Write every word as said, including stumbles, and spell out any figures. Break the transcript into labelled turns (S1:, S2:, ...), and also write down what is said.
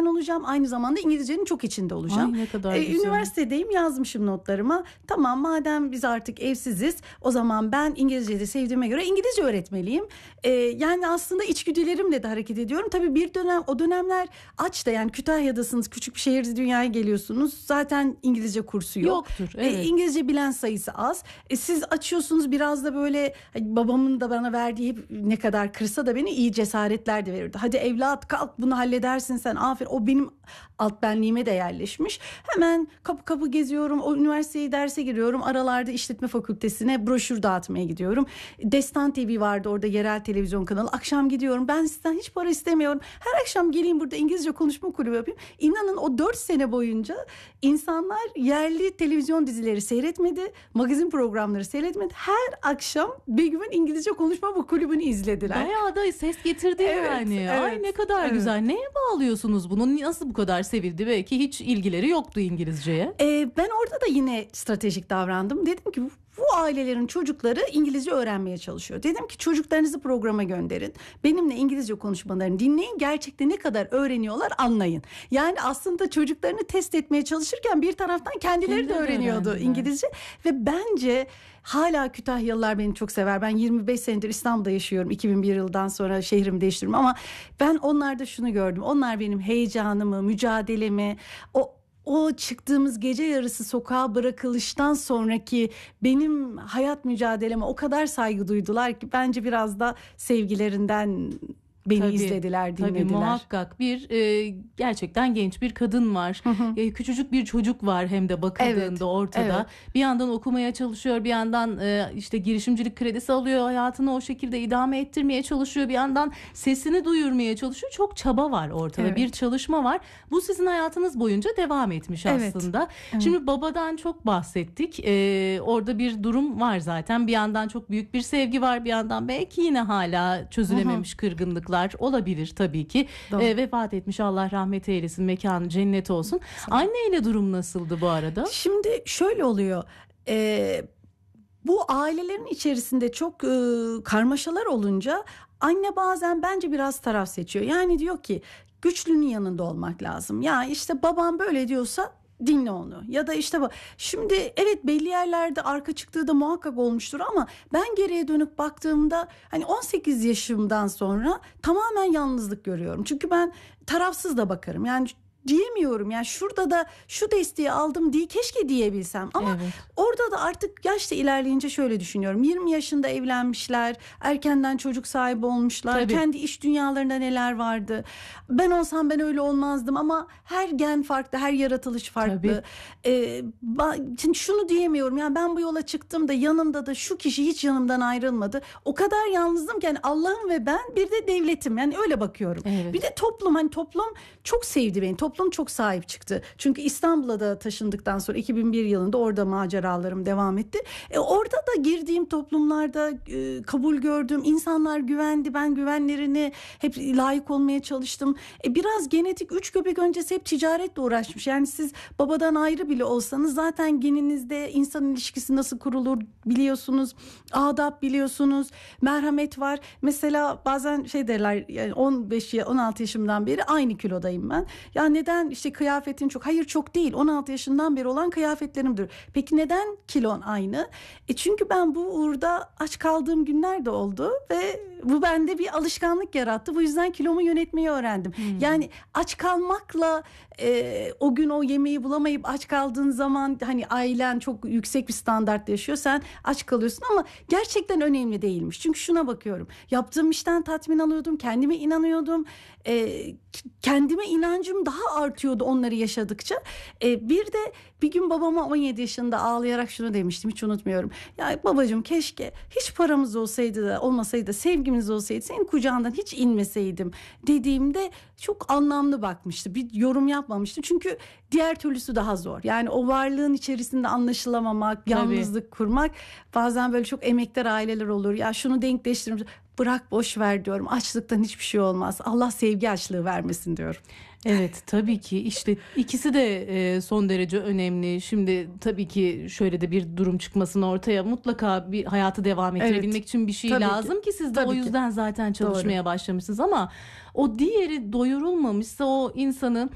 S1: öğretmen olacağım. Aynı zamanda İngilizcenin çok içinde olacağım.
S2: Ay, ne kadar
S1: Ee,
S2: güzel.
S1: üniversitedeyim, yazmışım notlarıma. Tamam, madem biz artık evsiziz, o zaman ben İngilizceyi de sevdiğime göre İngilizce öğretmeliyim. Ee, yani aslında içgüdülerimle de hareket ediyorum. Tabii bir dönem, o dönemler aç da, yani Kütahya'dasınız, küçük bir şehirde dünyaya geliyorsunuz. Zaten İngilizce kursu yok.
S2: Yoktur, evet.
S1: Ee, İngilizce bilen sayısı az. Ee, siz açıyorsunuz, biraz da böyle hani babamın da bana verdiği, hep ne kadar kırsa da beni, iyi cesaretler de verirdi. Hadi evlat, kalk, bunu halledersin sen, aferin. O benim alt benliğime de yerleşmiş. Hemen kapı kapı geziyorum. O üniversiteye derse giriyorum. Aralarda işletme fakültesine broşür dağıtmaya gidiyorum. Destan T V vardı orada, yerel televizyon kanalı. Akşam gidiyorum. Ben sizden hiç para istemiyorum. Her akşam geleyim burada İngilizce konuşma kulübü yapayım. İnanın o dört sene boyunca insanlar yerli televizyon dizileri seyretmedi. Magazin programları seyretmedi. Her akşam Begüm'ün İngilizce konuşma bu kulübünü izlediler.
S2: Bayağı da ses getirdi
S1: Evet,
S2: yani.
S1: evet,
S2: Ay, ne kadar
S1: evet.
S2: güzel. Neye bağlıyorsunuz bunu? Nasıl bu kadar sevildi? Belki hiç ilgileri yoktu İngilizceye.
S1: Ee, ben orada da yine stratejik davrandım. Dedim ki bu, bu ailelerin çocukları İngilizce öğrenmeye çalışıyor. Dedim ki çocuklarınızı programa gönderin. Benimle İngilizce konuşmalarını dinleyin. Gerçekten ne kadar öğreniyorlar anlayın. Yani aslında çocuklarını test etmeye çalışırken bir taraftan kendileri,
S2: Kendileri
S1: de öğreniyordu
S2: öğrendiler.
S1: İngilizce. Ve bence hala Kütahyalılar beni çok sever. Ben yirmi beş senedir İstanbul'da yaşıyorum. iki bin bir yıldan sonra şehrimi değiştirdim ama ben onlarda şunu gördüm. Onlar benim heyecanımı, mücadelemi, o O çıktığımız gece yarısı sokağa bırakılıştan sonraki benim hayat mücadeleme o kadar saygı duydular ki, bence biraz da sevgilerinden beni
S2: Tabii,
S1: izlediler, dinlediler.
S2: Tabii muhakkak bir e, gerçekten genç bir kadın var.
S1: Hı hı.
S2: E, küçücük bir çocuk var hem de bakıldığında
S1: Evet,
S2: ortada.
S1: evet.
S2: Bir yandan okumaya çalışıyor, bir yandan e, işte girişimcilik kredisi alıyor, hayatını o şekilde idame ettirmeye çalışıyor. Bir yandan sesini duyurmaya çalışıyor. Çok çaba var ortada.
S1: Evet.
S2: Bir çalışma var. Bu sizin hayatınız boyunca devam etmiş
S1: Evet.
S2: aslında.
S1: Evet.
S2: Şimdi babadan çok bahsettik. E, orada bir durum var zaten. Bir yandan çok büyük bir sevgi var. Bir yandan belki yine hala çözülememiş hı hı. kırgınlıklar olabilir tabii ki. E, vefat etmiş, Allah rahmet eylesin, mekanı cennet olsun. Anneyle durum nasıldı bu arada?
S1: Şimdi şöyle oluyor. Ee, bu ailelerin içerisinde çok e, karmaşalar olunca anne bazen bence biraz taraf seçiyor. Yani diyor ki güçlünün yanında olmak lazım. Ya işte babam böyle diyorsa dinle onu. Ya da işte bak, şimdi evet belli yerlerde arka çıktığı da muhakkak olmuştur ama ben geriye dönüp baktığımda hani on sekiz yaşımdan sonra tamamen yalnızlık görüyorum. Çünkü ben tarafsız da bakarım. Yani diyemiyorum, yani şurada da şu desteği aldım diye keşke diyebilsem ama
S2: evet.
S1: Orada da artık yaşta ilerleyince şöyle düşünüyorum. yirmi yaşında evlenmişler, erkenden çocuk sahibi olmuşlar.
S2: Tabii.
S1: Kendi iş dünyalarında neler vardı. Ben olsam ben öyle olmazdım ama her gen farklı, her yaratılış farklı. Ee, şimdi şunu diyemiyorum. Yani ben bu yola çıktım da yanımda da şu kişi hiç yanımdan ayrılmadı. O kadar yalnızdım ki yani Allah'ım ve ben, bir de devletim. Yani öyle bakıyorum.
S2: Evet.
S1: Bir de toplum, hani toplum çok sevdi beni. Toplum çok sahip çıktı. Çünkü İstanbul'a da taşındıktan sonra iki bin bir yılında orada maceralarım devam etti. E orada da girdiğim toplumlarda e, kabul gördüm. İnsanlar güvendi. Ben güvenlerini hep layık olmaya çalıştım. E biraz genetik, üç göbek öncesi hep ticaretle uğraşmış. Yani siz babadan ayrı bile olsanız zaten geninizde insan ilişkisi nasıl kurulur biliyorsunuz. Adap biliyorsunuz. Merhamet var. Mesela bazen şey derler, yani on beş on altı yaşımdan beri aynı kilodayım ben. Ya neden işte kıyafetin çok? Hayır, çok değil. on altı yaşından beri olan kıyafetlerimdir. Peki neden kilon aynı? E çünkü ben bu uğurda aç kaldığım günler de oldu ve bu bende bir alışkanlık yarattı. Bu yüzden kilomu yönetmeyi öğrendim. Hmm. Yani aç kalmakla e, o gün o yemeği bulamayıp aç kaldığın zaman, hani ailen çok yüksek bir standart yaşıyor, sen aç kalıyorsun ama gerçekten önemli değilmiş. Çünkü şuna bakıyorum. Yaptığım işten tatmin alıyordum. Kendime inanıyordum. E, kendime inancım daha artıyordu onları yaşadıkça. E, bir de bir gün babama on yedi yaşında ağlayarak şunu demiştim, hiç unutmuyorum. Ya babacığım, keşke hiç paramız olsaydı da olmasaydı da sevgimiz olsaydı, senin kucağından hiç inmeseydim dediğimde çok anlamlı bakmıştı. Bir yorum yapmamıştı. Çünkü diğer türlüsü daha zor. Yani o varlığın içerisinde anlaşılamamak,
S2: Tabii.
S1: yalnızlık kurmak, bazen böyle çok emektar aileler olur. Ya şunu denkleştirin. Bırak, boş ver diyorum. Açlıktan hiçbir şey olmaz. Allah sevgi açlığı vermesin diyorum.
S2: Evet, tabii ki işte ikisi de e, son derece önemli. Şimdi tabii ki şöyle de bir durum çıkmasın ortaya, mutlaka bir hayatı devam ettirebilmek
S1: Evet.
S2: için bir şey
S1: Tabii
S2: lazım ki,
S1: ki.
S2: siz de
S1: Tabii
S2: o
S1: ki.
S2: yüzden zaten çalışmaya
S1: Doğru.
S2: başlamışsınız ama o diğeri doyurulmamışsa o insanı